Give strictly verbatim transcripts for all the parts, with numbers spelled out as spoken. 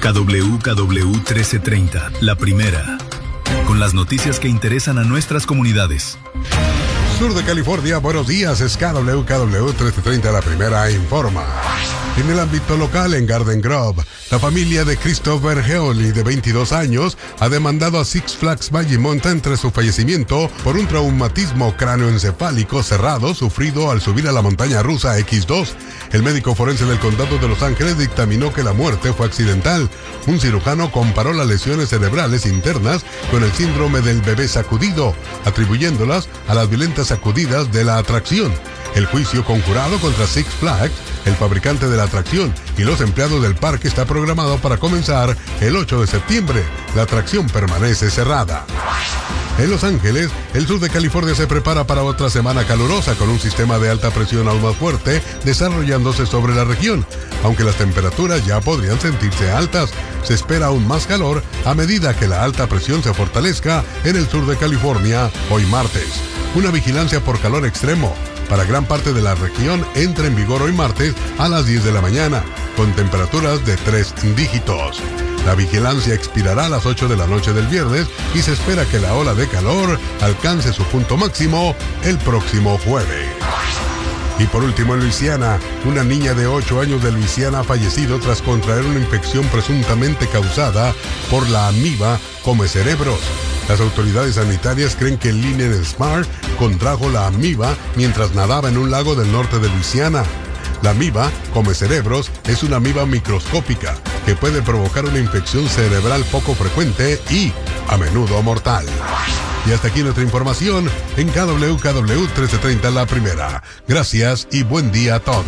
K W K W trece treinta, la primera. Con las noticias que interesan a nuestras comunidades. Sur de California, buenos días, es K W K W trece treinta, la primera informa. En el ámbito local, en Garden Grove, la familia de Christopher Healy, de veintidós años, ha demandado a Six Flags Magic Mountain tras su fallecimiento por un traumatismo cráneoencefálico cerrado sufrido al subir a la montaña rusa equis dos. El médico forense del condado de Los Ángeles dictaminó que la muerte fue accidental. Un cirujano comparó las lesiones cerebrales internas con el síndrome del bebé sacudido, atribuyéndolas a las violentas sacudidas de la atracción. El juicio conjurado contra Six Flags, el fabricante de la atracción, y los empleados del parque está programado para comenzar el ocho de septiembre. La atracción permanece cerrada. En Los Ángeles, el sur de California se prepara para otra semana calurosa con un sistema de alta presión aún más fuerte desarrollándose sobre la región. Aunque las temperaturas ya podrían sentirse altas, se espera aún más calor a medida que la alta presión se fortalezca en el sur de California hoy martes. Una vigilancia por calor extremo para gran parte de la región entra en vigor hoy martes a las diez de la mañana, con temperaturas de tres dígitos. La vigilancia expirará a las ocho de la noche del viernes y se espera que la ola de calor alcance su punto máximo el próximo jueves. Y por último, en Luisiana, una niña de ocho años de Luisiana ha fallecido tras contraer una infección presuntamente causada por la amiba come cerebros. Las autoridades sanitarias creen que Lynn Smart contrajo la amiba mientras nadaba en un lago del norte de Luisiana. La amiba come cerebros es una amiba microscópica que puede provocar una infección cerebral poco frecuente y a menudo mortal. Y hasta aquí nuestra información en K W K W trece treinta, la primera. Gracias y buen día a todos.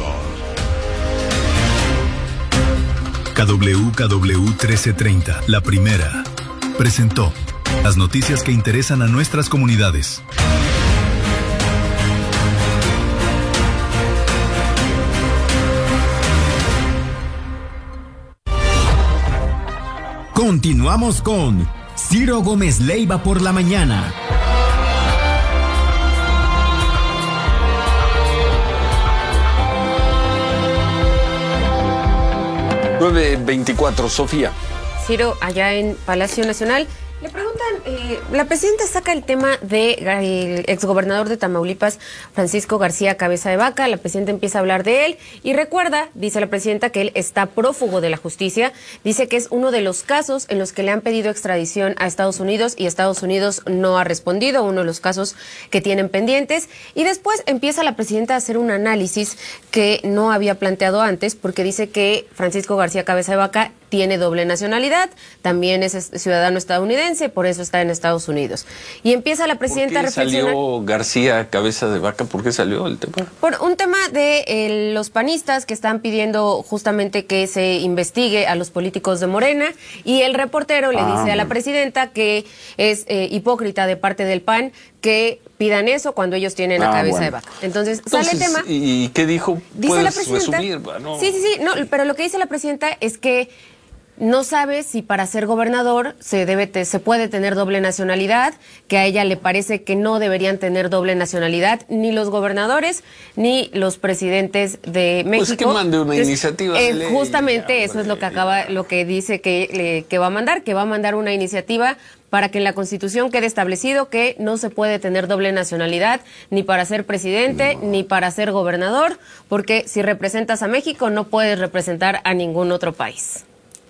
K W K W trece treinta, la primera, presentó las noticias que interesan a nuestras comunidades. Continuamos con Ciro Gómez Leiva por la mañana. nueve veinticuatro, Sofía. Ciro, allá en Palacio Nacional, le preguntan, eh, la presidenta saca el tema del de, exgobernador de Tamaulipas, Francisco García Cabeza de Vaca. La presidenta empieza a hablar de él y recuerda, dice la presidenta, que él está prófugo de la justicia. Dice que es uno de los casos en los que le han pedido extradición a Estados Unidos y Estados Unidos no ha respondido, uno de los casos que tienen pendientes. Y después empieza la presidenta a hacer un análisis que no había planteado antes, porque dice que Francisco García Cabeza de Vaca tiene doble nacionalidad, también es ciudadano estadounidense, por eso está en Estados Unidos. Y empieza la presidenta a reflexionar. ¿Por qué salió García Cabeza de Vaca? ¿Por qué salió el tema? Por un tema de eh, los panistas que están pidiendo justamente que se investigue a los políticos de Morena, y el reportero le ah, dice a la presidenta que es eh, hipócrita de parte del P A N que pidan eso cuando ellos tienen a ah, Cabeza bueno. de Vaca. Entonces, Entonces, sale el tema. ¿Y qué dijo? Dice la presidenta. Resumir, bueno. Sí, sí, sí, no, pero lo que dice la presidenta es que no sabe si para ser gobernador se debe te, se puede tener doble nacionalidad, que a ella le parece que no deberían tener doble nacionalidad ni los gobernadores ni los presidentes de México. Pues que mande una Entonces, iniciativa. Eh, de ley, justamente ya, eso es lo que acaba, lo que dice que, le, que va a mandar, que va a mandar una iniciativa para que en la Constitución quede establecido que no se puede tener doble nacionalidad ni para ser presidente no. ni para ser gobernador, porque si representas a México no puedes representar a ningún otro país.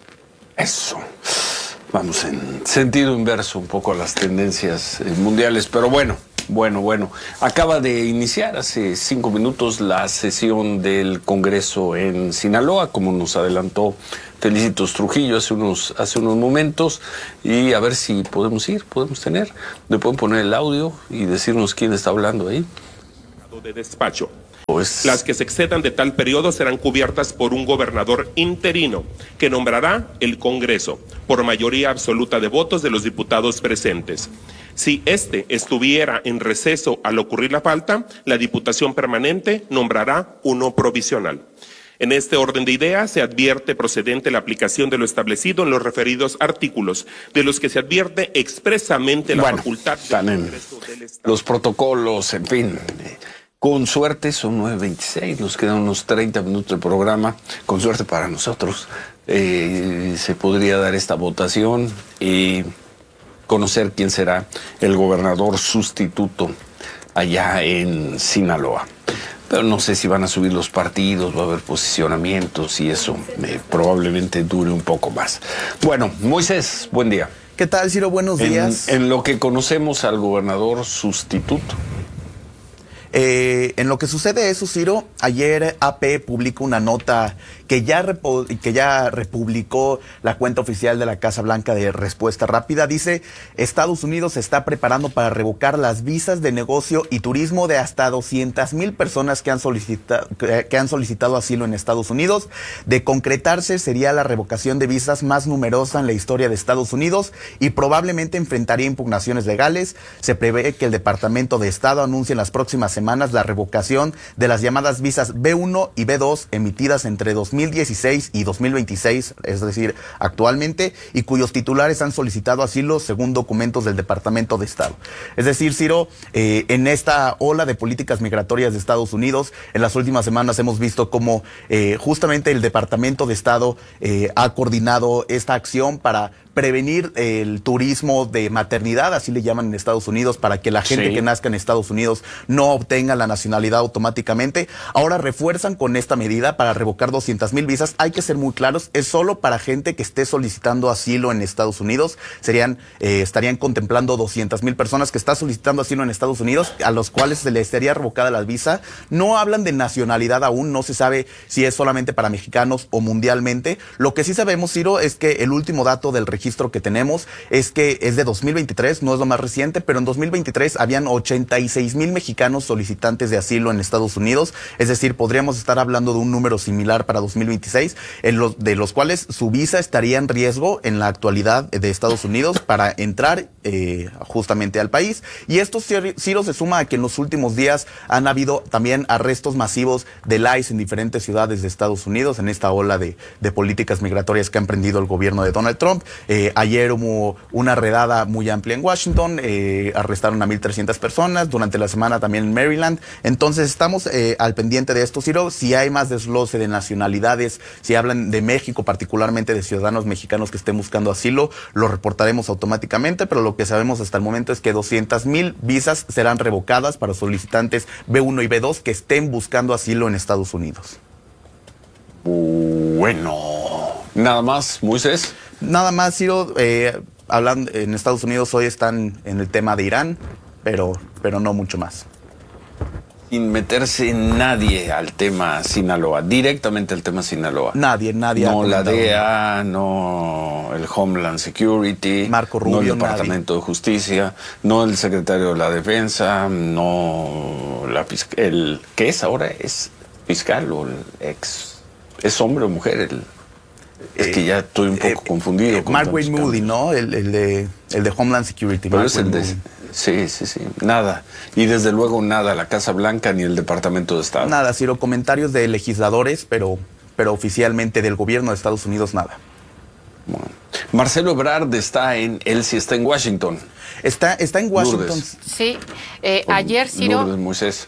Eso. Vamos en sentido inverso un poco a las tendencias eh, mundiales, pero bueno, bueno, bueno. Acaba de iniciar hace cinco minutos la sesión del Congreso en Sinaloa, como nos adelantó Felicitos Trujillo hace unos, hace unos momentos, y a ver si podemos ir, podemos tener. Le pueden poner el audio y decirnos quién está hablando ahí. De despacho. Pues... Las que se excedan de tal periodo serán cubiertas por un gobernador interino que nombrará el Congreso por mayoría absoluta de votos de los diputados presentes. Si éste estuviera en receso al ocurrir la falta, la Diputación Permanente nombrará uno provisional. En este orden de ideas se advierte procedente la aplicación de lo establecido en los referidos artículos, de los que se advierte expresamente la bueno, facultad del Congreso del Estado. Los protocolos, en fin... Con suerte son nueve veintiséis, nos quedan unos treinta minutos de programa. Con suerte para nosotros eh, se podría dar esta votación y conocer quién será el gobernador sustituto allá en Sinaloa. Pero no sé si van a subir los partidos, va a haber posicionamientos y eso eh, probablemente dure un poco más. Bueno, Moisés, buen día. ¿Qué tal, Ciro? Buenos días. En, en lo que conocemos al gobernador sustituto. Eh, en lo que sucede eso, Ciro, ayer A P publicó una nota que ya, repo, que ya republicó la cuenta oficial de la Casa Blanca de Respuesta Rápida. Dice, Estados Unidos se está preparando para revocar las visas de negocio y turismo de hasta doscientas mil personas que han, solicita, que han solicitado asilo en Estados Unidos. De concretarse, sería la revocación de visas más numerosa en la historia de Estados Unidos y probablemente enfrentaría impugnaciones legales. Se prevé que el Departamento de Estado anuncie en las próximas semanas la revocación de las llamadas visas B uno y B dos emitidas entre dos mil dieciséis y dos mil veintiséis, es decir, actualmente, y cuyos titulares han solicitado asilo según documentos del Departamento de Estado. Es decir, Ciro, eh, en esta ola de políticas migratorias de Estados Unidos, en las últimas semanas hemos visto cómo eh, justamente el Departamento de Estado eh, ha coordinado esta acción para prevenir el turismo de maternidad, así le llaman en Estados Unidos, para que la gente sí. que nazca en Estados Unidos no obtenga la nacionalidad automáticamente. Ahora refuerzan con esta medida para revocar doscientas mil visas. Hay que ser muy claros, es solo para gente que esté solicitando asilo en Estados Unidos. Serían, eh, estarían contemplando doscientas mil personas que están solicitando asilo en Estados Unidos, a los cuales se les sería revocada la visa. No hablan de nacionalidad aún, no se sabe si es solamente para mexicanos o mundialmente. Lo que sí sabemos, Ciro, es que el último dato del registro registro que tenemos es que es de dos mil veintitrés, no es lo más reciente, pero en dos mil veintitrés habían ochenta y seis mil mexicanos solicitantes de asilo en Estados Unidos, es decir, podríamos estar hablando de un número similar para dos mil veintiséis, en los, de los cuales su visa estaría en riesgo en la actualidad de Estados Unidos para entrar eh, justamente al país. Y esto, Ciro, se suma a que en los últimos días han habido también arrestos masivos del I C E en diferentes ciudades de Estados Unidos, en esta ola de, de políticas migratorias que ha emprendido el gobierno de Donald Trump. Eh, ayer hubo una redada muy amplia en Washington, eh, arrestaron a mil trescientas personas, durante la semana también en Maryland. Entonces estamos eh, al pendiente de esto, Ciro. Si hay más desglose de nacionalidades, si hablan de México, particularmente de ciudadanos mexicanos que estén buscando asilo, lo reportaremos automáticamente, pero lo que sabemos hasta el momento es que doscientas mil visas serán revocadas para solicitantes B uno y B dos que estén buscando asilo en Estados Unidos. Bueno, nada más, Moisés. Nada más, Ciro, eh, hablando en Estados Unidos hoy están en el tema de Irán, pero, pero no mucho más. Sin meterse nadie al tema Sinaloa, directamente al tema Sinaloa. Nadie, nadie. No la D E A, no el Homeland Security, Marco Rubio, no el Departamento nadie. de Justicia, no el Secretario de la Defensa, no la el ¿qué es ahora? ¿Es fiscal o el ex? ¿Es hombre o mujer? El, es que ya estoy un poco eh, confundido. Eh, con Mark Wayne Moody, ¿no? El, el, de, el de Homeland Security. Pero es el de, sí, sí, sí. Nada. Y desde luego nada, la Casa Blanca ni el Departamento de Estado. Nada, Ciro. Comentarios de legisladores, pero, pero oficialmente del gobierno de Estados Unidos, nada. Bueno. Marcelo Ebrard está en, él sí está en Washington. Está, está en Washington. Lourdes. Sí. Eh, ayer, Ciro. Lourdes, Moisés.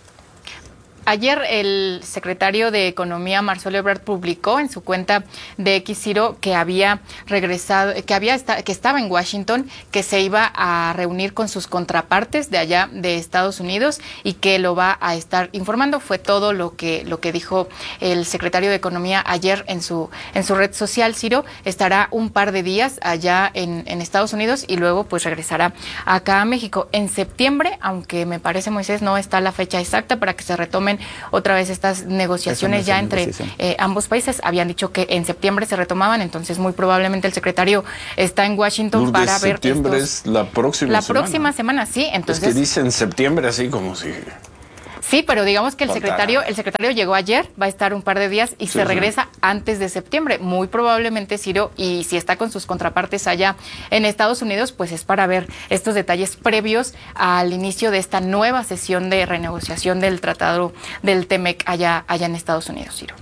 Ayer el secretario de Economía, Marcelo Ebrard, publicó en su cuenta de X, Ciro, que había regresado, que había esta, que estaba en Washington, que se iba a reunir con sus contrapartes de allá de Estados Unidos y que lo va a estar informando. Fue todo lo que lo que dijo el secretario de Economía ayer en su en su red social. Ciro estará un par de días allá en, en Estados Unidos y luego pues regresará acá a México en septiembre, aunque me parece, Moisés, no está la fecha exacta para que se retomen otra vez estas negociaciones ya entre eh, ambos países. Habían dicho que en septiembre se retomaban, entonces muy probablemente el secretario está en Washington Lourdes, para ver septiembre estos, es la próxima la semana. próxima semana, sí. Entonces, es que dicen septiembre así como si... Sí, pero digamos que el secretario, el secretario llegó ayer, va a estar un par de días y sí, se regresa sí. antes de septiembre. Muy probablemente, Ciro, y si está con sus contrapartes allá en Estados Unidos, pues es para ver estos detalles previos al inicio de esta nueva sesión de renegociación del tratado del T M E C allá, allá en Estados Unidos, Ciro.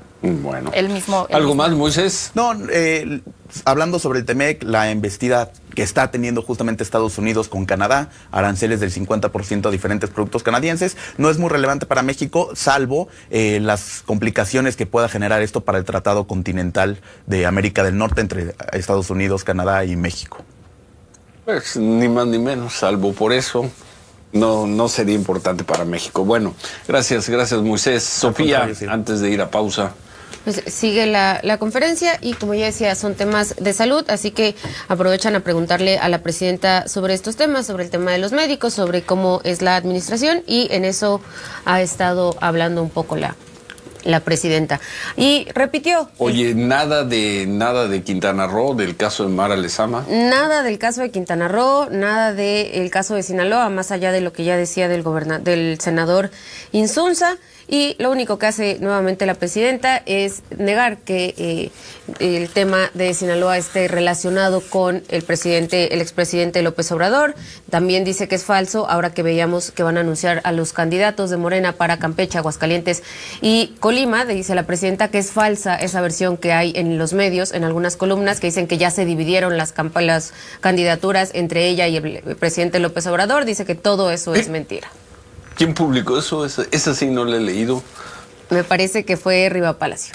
Bueno. El mismo, el ¿Algo mismo. más, Moisés? No, eh, hablando sobre el T M E C, la embestida que está teniendo justamente Estados Unidos con Canadá, aranceles del cincuenta por ciento a diferentes productos canadienses, no es muy relevante para México, salvo eh, las complicaciones que pueda generar esto para el Tratado Continental de América del Norte entre Estados Unidos, Canadá y México. Pues ni más ni menos, salvo por eso, no, no sería importante para México. Bueno, gracias, gracias Moisés. Sofía, sí. Antes de ir a pausa. Pues sigue la, la conferencia y como ya decía, son temas de salud, así que aprovechan a preguntarle a la presidenta sobre estos temas, sobre el tema de los médicos, sobre cómo es la administración y en eso ha estado hablando un poco la, la presidenta. Y repitió. Oye, nada de nada de Quintana Roo, del caso de Mara Lezama. Nada del caso de Quintana Roo, nada del caso de Sinaloa, más allá de lo que ya decía del, goberna, del senador Insunza. Y lo único que hace nuevamente la presidenta es negar que eh, el tema de Sinaloa esté relacionado con el presidente, el expresidente López Obrador. También dice que es falso, ahora que veíamos que van a anunciar a los candidatos de Morena para Campeche, Aguascalientes y Colima. Dice la presidenta que es falsa esa versión que hay en los medios, en algunas columnas, que dicen que ya se dividieron las, las candidaturas entre ella y el presidente López Obrador. Dice que todo eso es mentira. ¿Quién publicó eso? Esa, esa sí no la he leído. Me parece que fue Riva Palacio.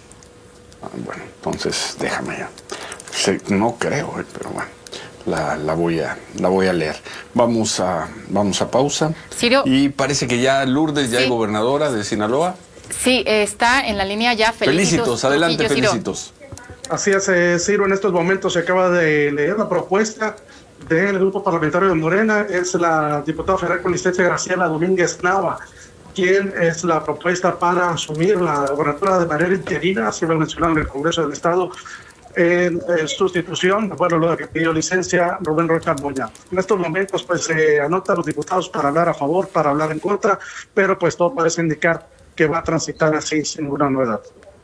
Ah, bueno, entonces déjame ya. Sí, no creo, eh, pero bueno, la, la, voy a, la voy a leer. Vamos a, vamos a pausa. Ciro. Y parece que ya Lourdes ya sí. es gobernadora de Sinaloa. Sí, está en la línea ya. Felicitos, felicitos adelante, felicitos. Así es, eh, Ciro, en estos momentos se acaba de leer la propuesta del grupo parlamentario de Morena. Es la diputada federal con licencia Graciela Domínguez Nava, quien es la propuesta para asumir la gobernatura de manera interina, así lo mencionaron en el Congreso del Estado, en, en sustitución, bueno, lo que pidió licencia Rubén Rocha Moya. En estos momentos, pues, se eh, anotan los diputados para hablar a favor, para hablar en contra, pero pues todo parece indicar que va a transitar así, sin ninguna novedad.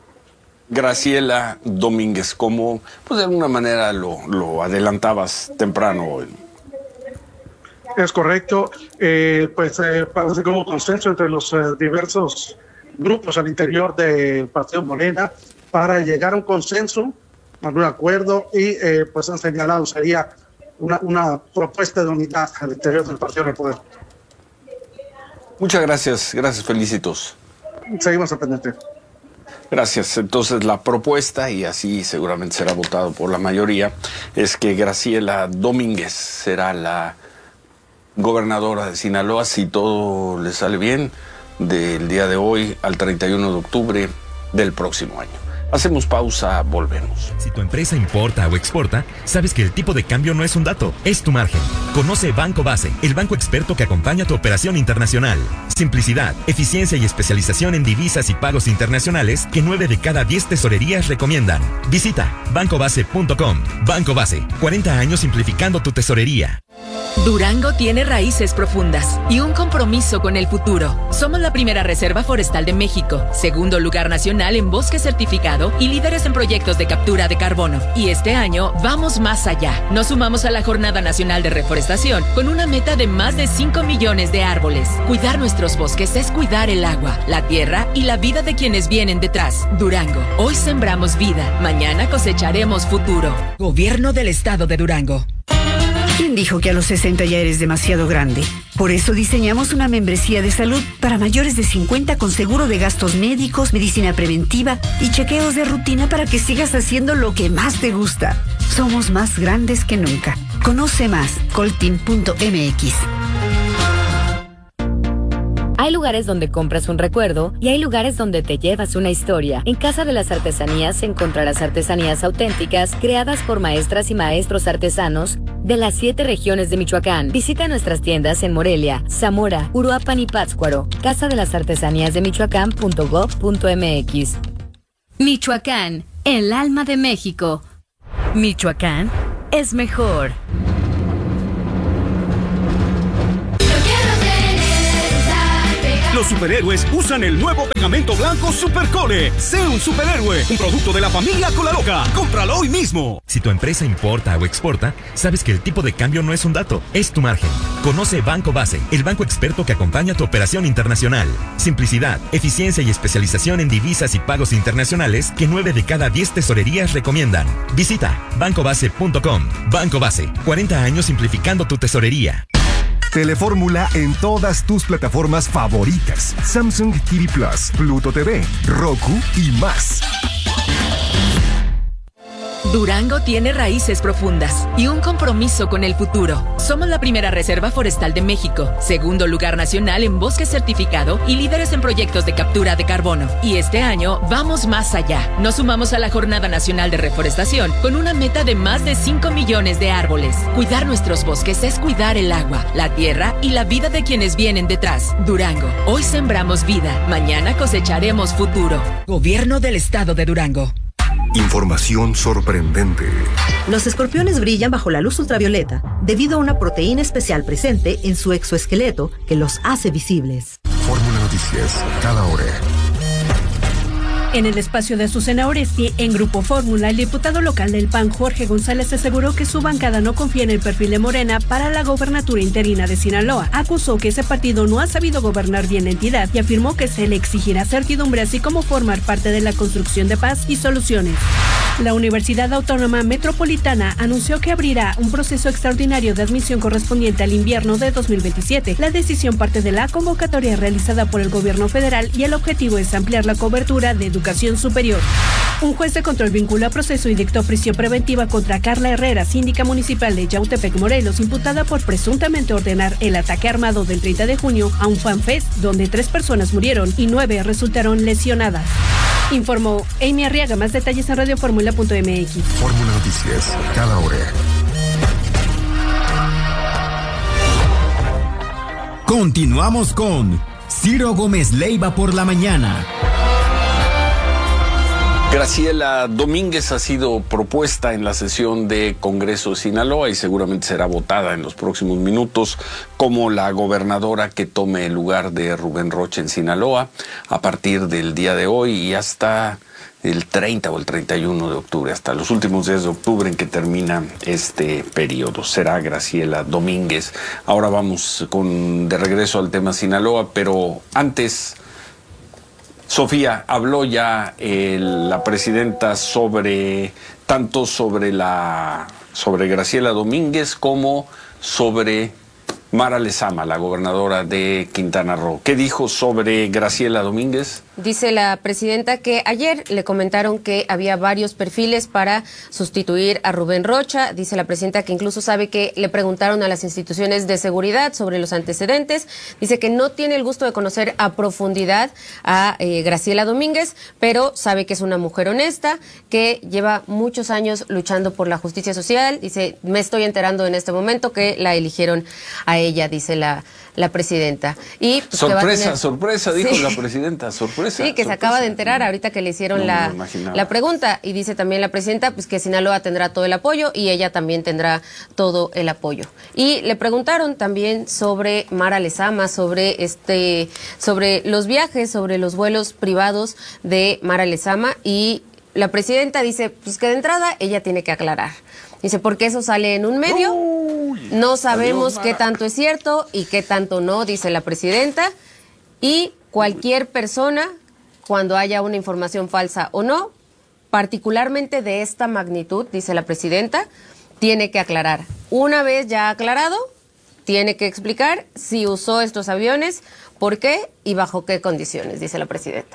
Graciela Domínguez, como pues de alguna manera lo, lo adelantabas temprano hoy. Es correcto, eh, pues eh, parece como consenso entre los eh, diversos grupos al interior del Partido Morena para llegar a un consenso, a un acuerdo y eh, pues han señalado sería una, una propuesta de unidad al interior del Partido del Poder. Muchas gracias, gracias, felicitos. Seguimos al pendiente. Gracias. Entonces la propuesta, y así seguramente será votado por la mayoría, es que Graciela Domínguez será la gobernadora de Sinaloa, si todo le sale bien, del día de hoy al treinta y uno de octubre del próximo año. Hacemos pausa, volvemos. Si tu empresa importa o exporta, sabes que el tipo de cambio no es un dato, es tu margen. Conoce Banco Base, el banco experto que acompaña tu operación internacional. Simplicidad, eficiencia y especialización en divisas y pagos internacionales que nueve de cada diez tesorerías recomiendan. Visita banco base punto com. Banco Base, cuarenta años simplificando tu tesorería. Durango tiene raíces profundas y un compromiso con el futuro. Somos la primera reserva forestal de México, segundo lugar nacional en bosque certificado y líderes en proyectos de captura de carbono. Y este año vamos más allá. Nos sumamos a la Jornada Nacional de Reforestación con una meta de más de cinco millones de árboles. Cuidar nuestros bosques es cuidar el agua, la tierra y la vida de quienes vienen detrás. Durango, hoy sembramos vida, mañana cosecharemos futuro. Gobierno del Estado de Durango. ¿Quién dijo que a los sesenta ya eres demasiado grande? Por eso diseñamos una membresía de salud para mayores de cincuenta con seguro de gastos médicos, medicina preventiva y chequeos de rutina para que sigas haciendo lo que más te gusta. Somos más grandes que nunca. Conoce más, coltin punto m x. Hay lugares donde compras un recuerdo y hay lugares donde te llevas una historia. En Casa de las Artesanías encontrarás artesanías auténticas creadas por maestras y maestros artesanos de las siete regiones de Michoacán. Visita nuestras tiendas en Morelia, Zamora, Uruapan y Pátzcuaro. Casa de las Artesanías de Michoacán punto gob punto m x. Michoacán, el alma de México. Michoacán es mejor. Los superhéroes usan el nuevo pegamento blanco Supercole. Sé un superhéroe, un producto de la familia Colaloca. Cómpralo hoy mismo. Si tu empresa importa o exporta, sabes que el tipo de cambio no es un dato, es tu margen. Conoce Banco Base, el banco experto que acompaña tu operación internacional. Simplicidad, eficiencia y especialización en divisas y pagos internacionales que nueve de cada diez tesorerías recomiendan. Visita banco base punto com. Banco Base, cuarenta años simplificando tu tesorería. Telefórmula en todas tus plataformas favoritas. Samsung T V Plus, Pluto T V, Roku y más. Durango tiene raíces profundas y un compromiso con el futuro. Somos la primera reserva forestal de México, segundo lugar nacional en bosque certificado y líderes en proyectos de captura de carbono. Y este año vamos más allá. Nos sumamos a la Jornada Nacional de Reforestación con una meta de más de cinco millones de árboles. Cuidar nuestros bosques es cuidar el agua, la tierra y la vida de quienes vienen detrás. Durango, hoy sembramos vida, mañana cosecharemos futuro. Gobierno del Estado de Durango. Información sorprendente. Los escorpiones brillan bajo la luz ultravioleta debido a una proteína especial presente en su exoesqueleto que los hace visibles. Fórmula Noticias, cada hora. En el espacio de Azucena Oresti, en Grupo Fórmula, el diputado local del P A N, Jorge González, aseguró que su bancada no confía en el perfil de Morena para la gobernatura interina de Sinaloa. Acusó que ese partido no ha sabido gobernar bien la entidad y afirmó que se le exigirá certidumbre así como formar parte de la construcción de paz y soluciones. La Universidad Autónoma Metropolitana anunció que abrirá un proceso extraordinario de admisión correspondiente al invierno de dos mil veintisiete. La decisión parte de la convocatoria realizada por el gobierno federal y el objetivo es ampliar la cobertura de educación superior. Un juez de control vinculó a proceso y dictó prisión preventiva contra Carla Herrera, síndica municipal de Yautepec, Morelos, imputada por presuntamente ordenar el ataque armado del treinta de junio a un fanfest donde tres personas murieron y nueve resultaron lesionadas. Informó Amy Arriaga. Más detalles en radio fórmula punto m x. Fórmula Noticias, cada hora. Continuamos con Ciro Gómez Leiva por la mañana. Graciela Domínguez ha sido propuesta en la sesión de Congreso de Sinaloa y seguramente será votada en los próximos minutos como la gobernadora que tome el lugar de Rubén Rocha en Sinaloa a partir del día de hoy y hasta el treinta o el treinta y uno de octubre, hasta los últimos días de octubre en que termina este periodo. Será Graciela Domínguez. Ahora vamos con de regreso al tema Sinaloa, pero antes... Sofía, habló ya eh, la presidenta sobre tanto sobre la sobre Graciela Domínguez como sobre Mara Lezama, la gobernadora de Quintana Roo. ¿Qué dijo sobre Graciela Domínguez? Dice la presidenta que ayer le comentaron que había varios perfiles para sustituir a Rubén Rocha. Dice la presidenta que incluso sabe que le preguntaron a las instituciones de seguridad sobre los antecedentes. Dice que no tiene el gusto de conocer a profundidad a eh, Graciela Domínguez, pero sabe que es una mujer honesta, que lleva muchos años luchando por la justicia social. Dice, me estoy enterando en este momento que la eligieron a ella, dice la, la presidenta. Y pues, sorpresa, que va a tener... sorpresa, dijo sí. la presidenta, sorpresa. Sí, que sorpresa. se acaba de enterar ahorita que le hicieron no la, la pregunta. Y dice también la presidenta pues que Sinaloa tendrá todo el apoyo y ella también tendrá todo el apoyo. Y le preguntaron también sobre Mara Lezama, sobre este, sobre los viajes, sobre los vuelos privados de Mara Lezama, y la presidenta dice pues que de entrada ella tiene que aclarar. Dice, porque eso sale en un medio, Uy, no sabemos adiós, qué tanto es cierto y qué tanto no, dice la presidenta, y cualquier persona, cuando haya una información falsa o no, particularmente de esta magnitud, dice la presidenta, tiene que aclarar. Una vez ya aclarado, tiene que explicar si usó estos aviones, por qué y bajo qué condiciones, dice la presidenta.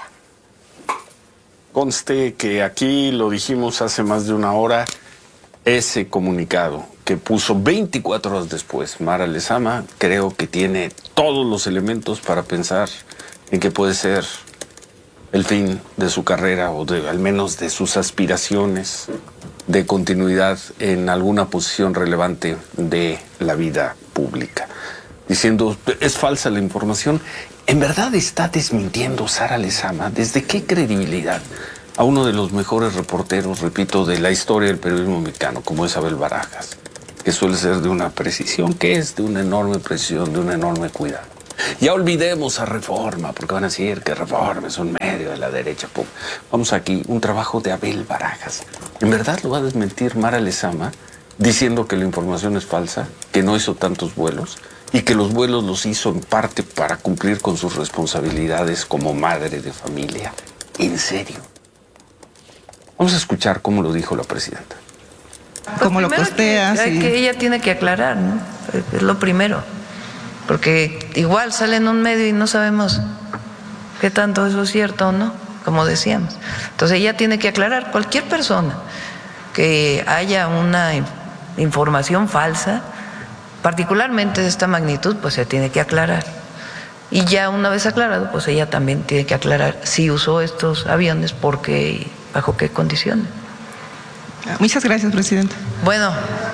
Conste que aquí lo dijimos hace más de una hora, ese comunicado que puso veinticuatro horas después Mara Lezama, creo que tiene todos los elementos para pensar en que puede ser el fin de su carrera o de, al menos de sus aspiraciones de continuidad en alguna posición relevante de la vida pública. Diciendo, es falsa la información. ¿En verdad está desmintiendo Sara Lezama? ¿Desde qué credibilidad? A uno de los mejores reporteros, repito, de la historia del periodismo mexicano, como es Abel Barajas, que suele ser de una precisión, que es de una enorme precisión, de un enorme cuidado. Ya olvidemos a Reforma, porque van a decir que Reforma es un medio de la derecha. Pum. Vamos aquí, un trabajo de Abel Barajas. ¿En verdad lo va a desmentir Mara Lezama diciendo que la información es falsa, que no hizo tantos vuelos y que los vuelos los hizo en parte para cumplir con sus responsabilidades como madre de familia? ¿En serio? Vamos a escuchar cómo lo dijo la presidenta. Como lo posteas. Que, y... que ella tiene que aclarar, ¿no? Es lo primero. Porque igual sale en un medio y no sabemos qué tanto eso es cierto o no, como decíamos. Entonces ella tiene que aclarar. Cualquier persona que haya una información falsa, particularmente de esta magnitud, pues se tiene que aclarar. Y ya una vez aclarado, pues ella también tiene que aclarar si usó estos aviones, por qué y bajo qué condiciones. Muchas gracias, presidente. Bueno.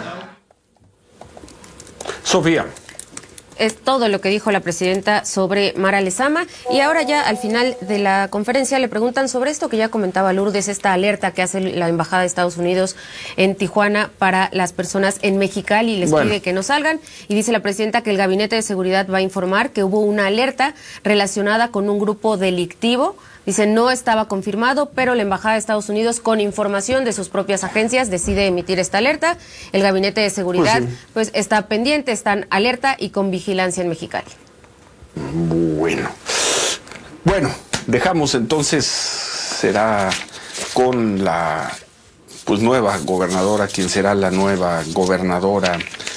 Sofía. Es todo lo que dijo la presidenta sobre Mara Lezama. Y ahora ya al final de la conferencia le preguntan sobre esto que ya comentaba Lourdes, esta alerta que hace la Embajada de Estados Unidos en Tijuana para las personas en Mexicali. Les bueno. pide que no salgan. Y dice la presidenta que el Gabinete de Seguridad va a informar que hubo una alerta relacionada con un grupo delictivo. Dice, no estaba confirmado, pero la Embajada de Estados Unidos, con información de sus propias agencias, decide emitir esta alerta. El Gabinete de Seguridad, pues, sí. pues está pendiente, están alerta y con vigilancia en Mexicali. Bueno. Bueno, dejamos entonces, será con la pues nueva gobernadora, quien será la nueva gobernadora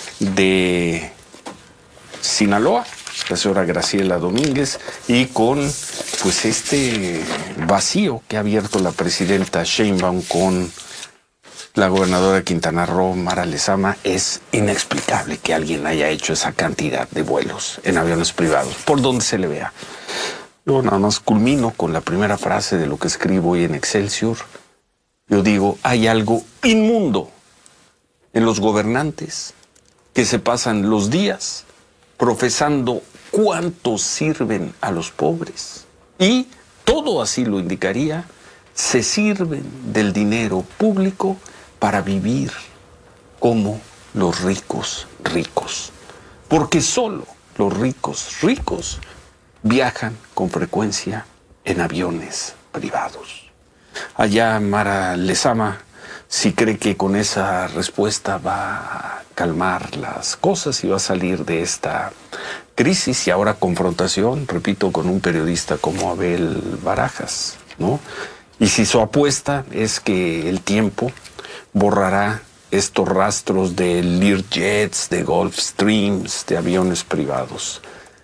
de Sinaloa, la señora Graciela Domínguez, y con pues este vacío que ha abierto la presidenta Sheinbaum con la gobernadora de Quintana Roo, Mara Lezama. Es inexplicable que alguien haya hecho esa cantidad de vuelos en aviones privados, por donde se le vea. Yo nada más culmino con la primera frase de lo que escribo hoy en Excelsior. Yo digo, hay algo inmundo en los gobernantes que se pasan los días profesando cuánto sirven a los pobres. Y todo así lo indicaría, se sirven del dinero público para vivir como los ricos ricos. Porque solo los ricos ricos viajan con frecuencia en aviones privados. Allá Mara Lezama, si cree que con esa respuesta va a calmar las cosas y va a salir de esta crisis y ahora confrontación, repito, con un periodista como Abel Barajas, ¿no? Y si su apuesta es que el tiempo borrará estos rastros de Learjets, de Gulfstreams, de aviones privados.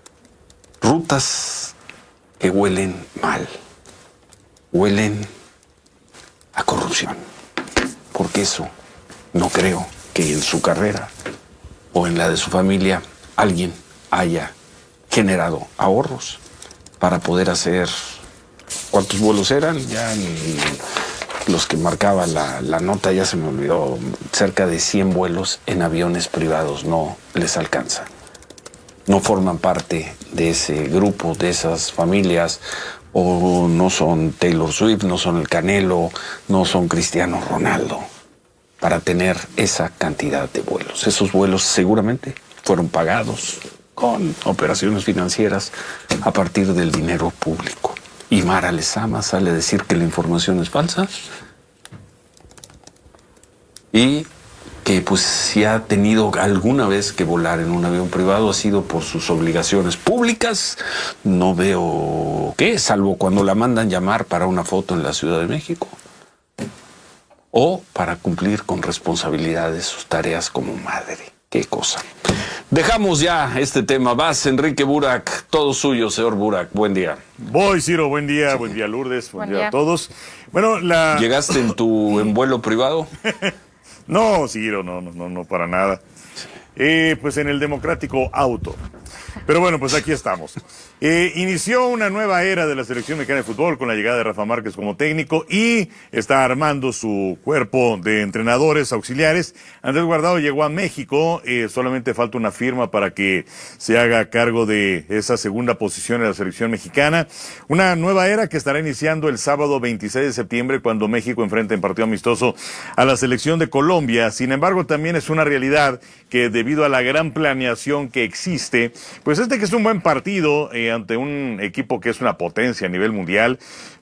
Rutas que huelen mal, huelen a corrupción. Porque eso no creo que en su carrera o en la de su familia alguien haya generado ahorros para poder hacer. ¿Cuántos vuelos eran? Ya los que marcaba la, la nota, ya se me olvidó, cerca de cien vuelos en aviones privados. No les alcanza. No forman parte de ese grupo, de esas familias, o no son Taylor Swift, no son el Canelo, no son Cristiano Ronaldo, para tener esa cantidad de vuelos. Esos vuelos seguramente fueron pagados con operaciones financieras a partir del dinero público. Y Mara Lezama sale a decir que la información es falsa y que pues si ha tenido alguna vez que volar en un avión privado ha sido por sus obligaciones públicas. No veo qué, salvo cuando la mandan llamar para una foto en la Ciudad de México o para cumplir con responsabilidades sus tareas como madre. Qué cosa. Dejamos ya este tema. Vas, Enrique Burak, todo suyo, señor Burak. Buen día. Voy, Ciro, buen día. Sí. Buen día, Lourdes. Buen, buen día. día a todos. Bueno, la... ¿Llegaste en tu en vuelo privado? No, Ciro, no, no, no, no para nada. Eh, pues en el democrático auto. Pero bueno, pues aquí estamos. Eh, inició una nueva era de la selección mexicana de fútbol con la llegada de Rafa Márquez como técnico y está armando su cuerpo de entrenadores auxiliares. Andrés Guardado llegó a México, eh, solamente falta una firma para que se haga cargo de esa segunda posición en la selección mexicana. Una nueva era que estará iniciando el sábado veintiséis de septiembre cuando México enfrenta en partido amistoso a la selección de Colombia. Sin embargo, también es una realidad que debido a la gran planeación que existe, pues Pues este que es un buen partido eh, ante un equipo que es una potencia a nivel mundial.